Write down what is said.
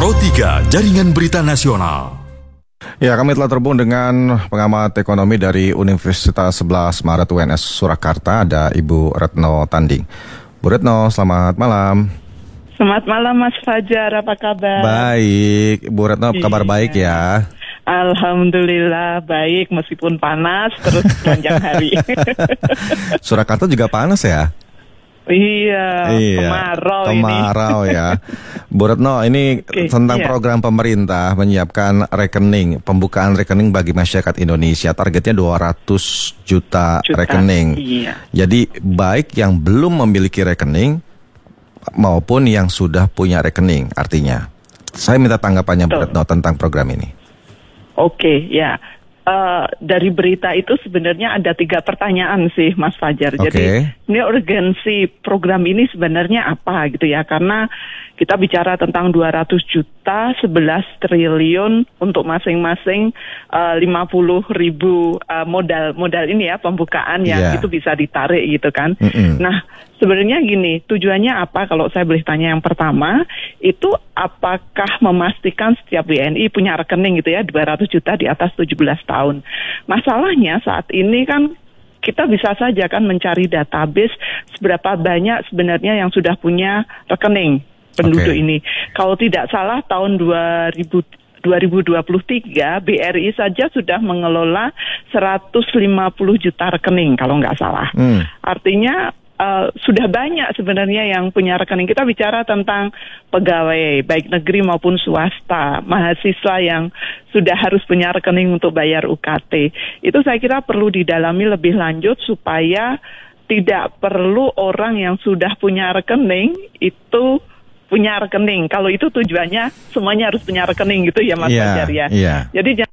Pro 3 Jaringan Berita Nasional. Ya, kami telah terhubung dengan pengamat ekonomi dari Universitas 11 Maret UNS Surakarta, ada Ibu Retno Tanding. Bu Retno, selamat malam. Selamat malam Mas Fajar, apa kabar? Baik, Bu Retno kabar baik ya? Alhamdulillah baik, meskipun panas terus sepanjang hari. Surakarta juga panas ya? Iya, kemarau ini. Kemarau ya. Bu Retno, ini tentang program pemerintah menyiapkan rekening, pembukaan rekening bagi masyarakat Indonesia. Targetnya 200 juta rekening. Iya. Jadi baik yang belum memiliki rekening maupun yang sudah punya rekening, artinya. Saya minta tanggapannya Bu Retno tentang program ini. Oke, ya. Dari berita itu sebenarnya ada 3 pertanyaan sih Mas Fajar. Jadi ini urgensi program ini sebenarnya apa gitu ya. Karena kita bicara tentang 200 juta, 11 triliun untuk masing-masing 50 ribu modal ini ya, pembukaan yang itu bisa ditarik gitu kan. Nah, sebenarnya gini, tujuannya apa kalau saya boleh tanya yang pertama, itu apakah memastikan setiap WNI punya rekening gitu ya, 200 juta di atas 17 tahun. Masalahnya saat ini kan kita bisa saja kan mencari database seberapa banyak sebenarnya yang sudah punya rekening penduduk ini. Kalau tidak salah tahun 2023 BRI saja sudah mengelola 150 juta rekening kalau nggak salah. Artinya sudah banyak sebenarnya yang punya rekening. Kita bicara tentang pegawai baik negeri maupun swasta, mahasiswa yang sudah harus punya rekening untuk bayar UKT. Itu saya kira perlu didalami lebih lanjut supaya tidak perlu orang yang sudah punya rekening itu punya rekening. Kalau itu tujuannya semuanya harus punya rekening gitu ya Mas Fajar ya. Jadi